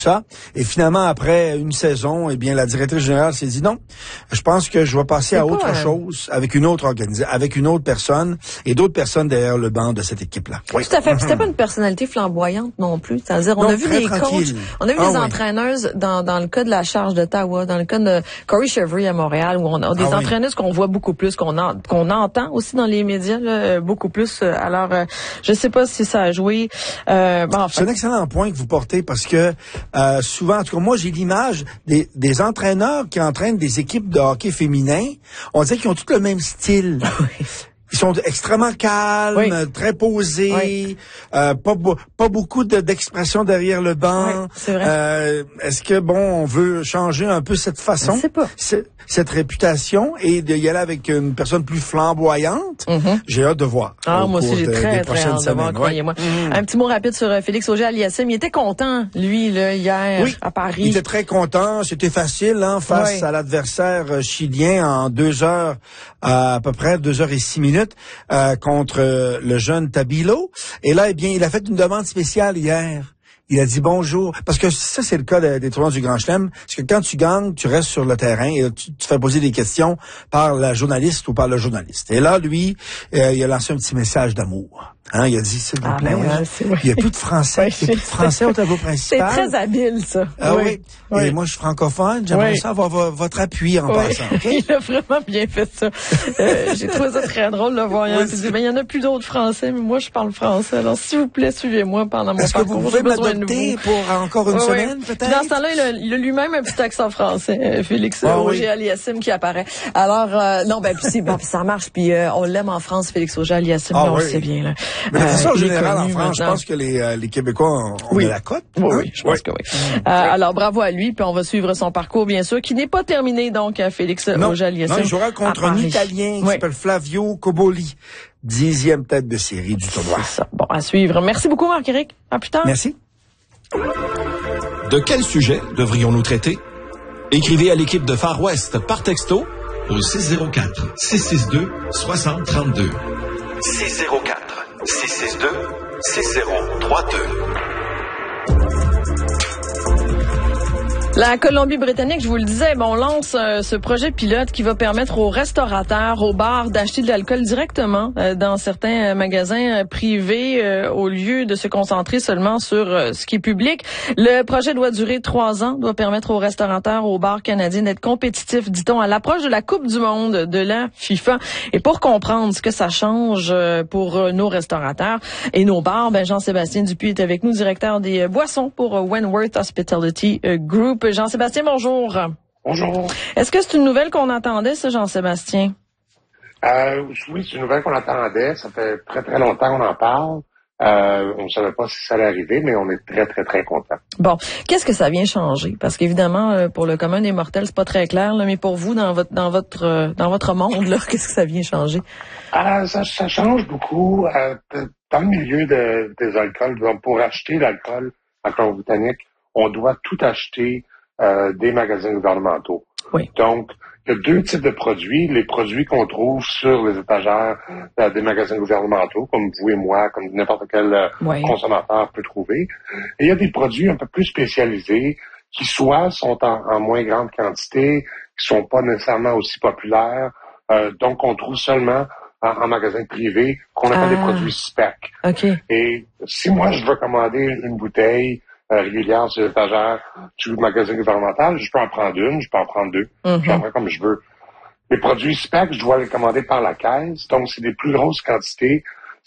ça. Et finalement, après une saison, eh bien, la directrice générale s'est dit non, je pense que je vais passer à autre chose avec une autre organisation, avec une autre personne et d'autres personnes derrière le banc de cette équipe-là. Oui. Tout à fait. Puis c'était pas une personnalité flamboyante non plus. C'est-à-dire, on a vu des coachs, on a vu des entraîneuses dans le cas de la Charge d'Ottawa, dans le cas de Corey Chevry à Montréal, où on a des entraîneuses qu'on voit beaucoup plus, qu'on entend aussi dans les médias, là, beaucoup plus. Alors, je sais pas si ça a joué. C'est un excellent point que vous portez parce que souvent, en tout cas, moi, j'ai l'image des entraîneurs qui entraînent des équipes de hockey féminin. On dirait qu'ils ont tous le même style. Ils sont extrêmement calmes, très posés, pas beaucoup d'expression derrière le banc. Oui, c'est vrai. Est-ce que, on veut changer un peu cette façon, cette réputation et d'y aller avec une personne plus flamboyante? J'ai hâte de voir. Moi aussi, j'ai très hâte de voir, croyez-moi. Un petit mot rapide sur Félix Auger-Aliassime. Il était content, lui, là, hier, à Paris. Il était très content. C'était facile, face à l'adversaire chilien en 2 heures, à peu près 2 heures et 6 minutes. Contre le jeune Tabilo. Et là, eh bien, il a fait une demande spéciale hier. Il a dit bonjour. Parce que ça, c'est le cas des tournois du Grand Chelem. Parce que quand tu gagnes, tu restes sur le terrain et tu fais poser des questions par la journaliste ou par le journaliste. Et là, lui, il a lancé un petit message d'amour. Il a dit, s'il vous plaît, il n'y a plus de français. Il n'y a plus de français au tableau principal. C'est très habile, ça. Oui. Et moi, je suis francophone. J'aimerais ça avoir votre appui en passant. Okay? Il a vraiment bien fait ça. J'ai trouvé ça très drôle de voir. Il dit, il y en a plus d'autres français, mais moi, je parle français. Alors, s'il vous plaît, suivez-moi pendant mon parcours. Est-ce que vous pouvez m'adopter pour encore une semaine, peut-être? Dans ce temps-là, il a lui-même un petit accent français, Félix Auger-Aliassime qui apparaît. Alors, ça marche. Puis on l'aime en France, Félix Auger-Aliassime, on le sait bien. Là. Mais de façon générale, en France, je pense que les Québécois ont de la cote. Oui, je pense que oui. Alors, bravo à lui, puis on va suivre son parcours, bien sûr, qui n'est pas terminé, donc, Félix Auger-Aliassime. Non, il jouera contre un Italien qui s'appelle Flavio Coboli, 10e tête de série du tournoi. C'est ça. Bon, à suivre. Merci beaucoup, Marc-Éric. À plus tard. Merci. De quel sujet devrions-nous traiter? Écrivez à l'équipe de Far West par texto au 604-662-6032. 604-662-6032. La Colombie-Britannique, je vous le disais, on lance ce projet pilote qui va permettre aux restaurateurs, aux bars d'acheter de l'alcool directement dans certains magasins privés au lieu de se concentrer seulement sur ce qui est public. Le projet doit durer 3 ans, doit permettre aux restaurateurs, aux bars canadiens d'être compétitifs, dit-on, à l'approche de la Coupe du monde de la FIFA. Et pour comprendre ce que ça change pour nos restaurateurs et nos bars, Jean-Sébastien Dupuis est avec nous, directeur des boissons pour Wentworth Hospitality Group. Jean-Sébastien, bonjour. Bonjour. Est-ce que c'est une nouvelle qu'on attendait, ça, Jean-Sébastien? Oui, c'est une nouvelle qu'on attendait. Ça fait très, très longtemps qu'on en parle. On ne savait pas si ça allait arriver, mais on est très, très, très contents. Bon, qu'est-ce que ça vient changer? Parce qu'évidemment, pour le commun des mortels, c'est pas très clair, là, mais pour vous, dans votre monde, là, qu'est-ce que ça vient changer? Ça change beaucoup. Dans le milieu des alcools, pour acheter l'alcool en Colombie-Britannique, on doit tout acheter des magasins gouvernementaux. Oui. Donc, il y a 2 types de produits. Les produits qu'on trouve sur les étagères des magasins gouvernementaux, comme vous et moi, comme n'importe quel consommateur peut trouver. Et il y a des produits un peu plus spécialisés qui soit sont en moins grande quantité, qui sont pas nécessairement aussi populaires, donc on trouve seulement en magasin privé, qu'on appelle des produits spec. Okay. Et si moi je veux commander une bouteille régulière sur l'étagère du magasin gouvernemental, je peux en prendre une, je peux en prendre 2, je peux en prendre comme je veux. Les produits spec, je dois les commander par la caisse, donc c'est des plus grosses quantités.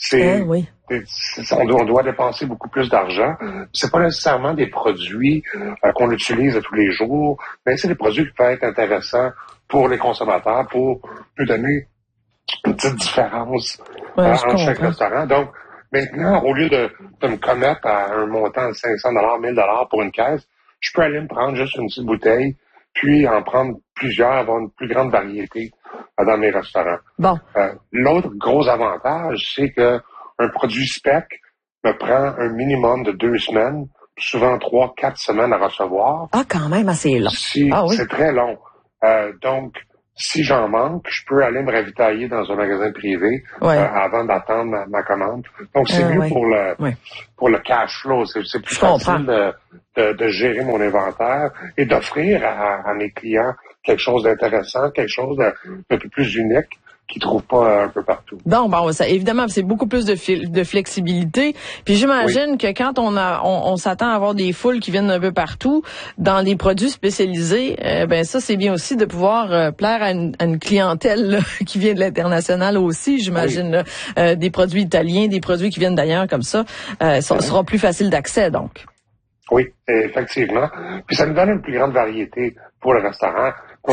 On doit dépenser beaucoup plus d'argent. C'est pas nécessairement des produits qu'on utilise tous les jours, mais c'est des produits qui peuvent être intéressants pour les consommateurs, pour nous donner une petite différence entre chaque restaurant. Donc, maintenant, au lieu de me commettre à un montant de 500 $, 1000 $ pour une caisse, je peux aller me prendre juste une petite bouteille, puis en prendre plusieurs, avoir une plus grande variété dans mes restaurants. Bon. L'autre gros avantage, c'est que un produit spec me prend un minimum de 2 semaines, souvent 3-4 semaines à recevoir. Ah, quand même, assez long. C'est très long. Donc, si j'en manque, je peux aller me ravitailler dans un magasin privé avant d'attendre ma commande. Donc, c'est mieux pour le cash flow. C'est plus facile de gérer mon inventaire et d'offrir à mes clients quelque chose d'intéressant, quelque chose d'un peu plus unique qu'ils trouvent pas un peu partout. Bon, ça, évidemment, c'est beaucoup plus de flexibilité. Puis j'imagine que quand on s'attend à avoir des foules qui viennent un peu partout dans des produits spécialisés, ça c'est bien aussi de pouvoir plaire à une clientèle là, qui vient de l'international aussi, j'imagine. Des produits italiens, des produits qui viennent d'ailleurs comme ça, sera plus facile d'accès donc. Oui, effectivement. Puis ça nous donne une plus grande variété pour le restaurant.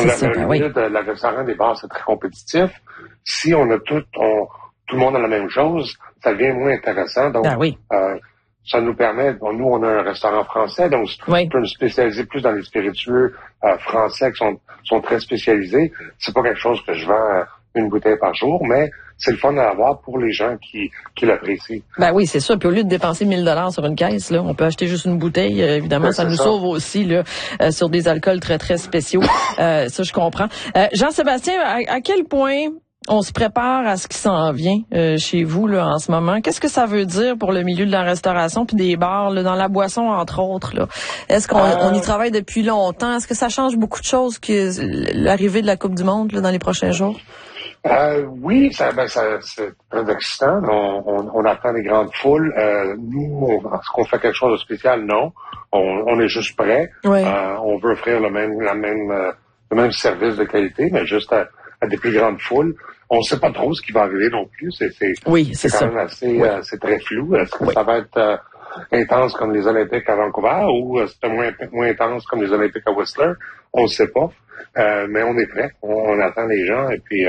Le restaurant des bars, c'est très compétitif. Si on a tout le monde a la même chose, ça devient moins intéressant. Donc, ça nous permet, nous, on a un restaurant français, donc on peut nous spécialiser plus dans les spiritueux français qui sont très spécialisés. C'est pas quelque chose que je vends une bouteille par jour, mais c'est le fun à avoir pour les gens qui l'apprécient. Ben oui, c'est ça. Puis au lieu de dépenser 1 000 $ sur une caisse, là, on peut acheter juste une bouteille. Évidemment, ça nous sauve aussi là sur des alcools très, très spéciaux. Ça, je comprends. Jean-Sébastien, à quel point on se prépare à ce qui s'en vient chez vous là en ce moment? Qu'est-ce que ça veut dire pour le milieu de la restauration puis des bars, là, dans la boisson, entre autres? Là? Est-ce qu'on y travaille depuis longtemps? Est-ce que ça change beaucoup de choses que l'arrivée de la Coupe du Monde là, dans les prochains jours? Oui, c'est très excitant. On attend des grandes foules. Nous, est-ce qu'on fait quelque chose de spécial? Non. On est juste prêt. Oui. On veut offrir le même service de qualité, mais juste à des plus grandes foules. On ne sait pas trop ce qui va arriver non plus. C'est quand même assez, c'est très flou. Est-ce que ça va être intense comme les Olympiques à Vancouver ou c'est moins intense comme les Olympiques à Whistler? On ne sait pas. Mais on est prêt. On attend les gens et puis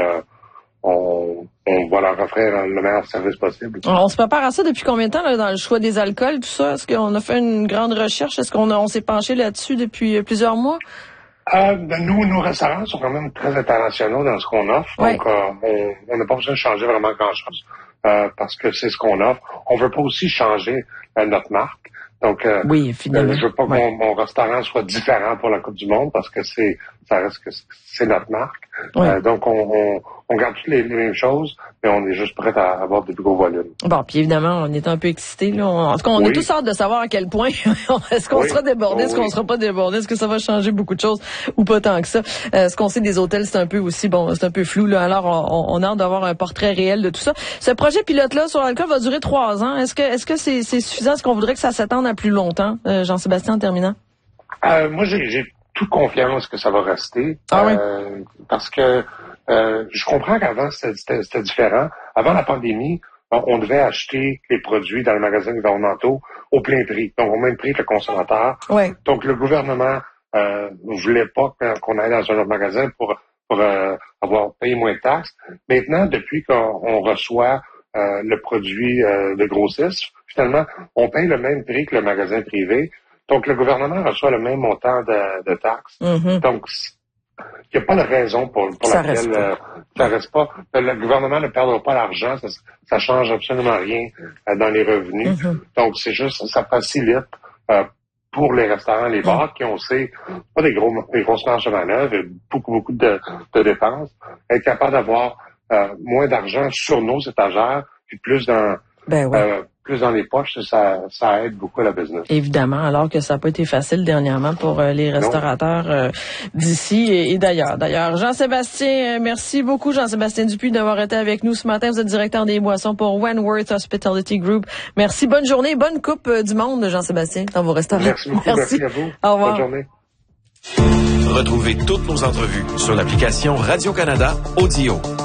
on va leur offrir le meilleur service possible. On se prépare à ça depuis combien de temps là, dans le choix des alcools, tout ça? Est-ce qu'on a fait une grande recherche? Est-ce qu'on s'est penché là-dessus depuis plusieurs mois? Nos restaurants sont quand même très internationaux dans ce qu'on offre. Oui. Donc, on n'a pas besoin de changer vraiment grand-chose parce que c'est ce qu'on offre. On veut pas aussi changer notre marque. Donc, je veux pas que mon restaurant soit différent pour la Coupe du Monde parce que ça reste que c'est notre marque. Oui. Donc, on garde toutes les mêmes choses, mais on est juste prêt à avoir des plus gros volumes. Bon, puis évidemment, on est un peu excités, là. En tout cas, on est tous hâte de savoir à quel point est-ce qu'on sera débordé, est-ce qu'on sera pas débordé, est-ce que ça va changer beaucoup de choses ou pas tant que ça. Ce qu'on sait des hôtels, c'est un peu aussi, c'est un peu flou, là. Alors, on a hâte d'avoir un portrait réel de tout ça. Ce projet pilote-là sur l'alcool va durer 3 ans. Est-ce que c'est suffisant? Est-ce qu'on voudrait que ça s'étende à plus longtemps? Jean-Sébastien, en terminant. Moi, j'ai toute confiance que ça va rester. Parce que je comprends qu'avant, c'était différent. Avant la pandémie, on devait acheter les produits dans les magasins gouvernementaux au plein prix, donc au même prix que le consommateur. Oui. Donc, le gouvernement ne voulait pas qu'on aille dans un autre magasin pour avoir payé moins de taxes. Maintenant, depuis qu'on reçoit le produit de grossiste, finalement, on paye le même prix que le magasin privé. Donc, le gouvernement reçoit le même montant de taxes. Mm-hmm. Donc, il n'y a pas de raison pour laquelle ça reste pas. Le gouvernement ne perdra pas l'argent, ça change absolument rien dans les revenus. Mm-hmm. Donc, c'est juste, ça facilite pour les restaurants, les bars, qui ont, pas des grosses marges de manœuvre, et beaucoup de dépenses, être capable d'avoir moins d'argent sur nos étagères, puis plus dans les poches, ça aide beaucoup à la business. Évidemment, alors que ça n'a pas été facile dernièrement pour les restaurateurs d'ici et d'ailleurs. D'ailleurs, Jean-Sébastien, merci beaucoup, Jean-Sébastien Dupuis, d'avoir été avec nous ce matin. Vous êtes directeur des boissons pour Wentworth Hospitality Group. Merci, bonne journée, bonne Coupe du Monde, Jean-Sébastien, dans vos restaurants. Merci beaucoup, merci à vous. Au revoir. Bonne journée. Retrouvez toutes nos entrevues sur l'application Radio-Canada Audio.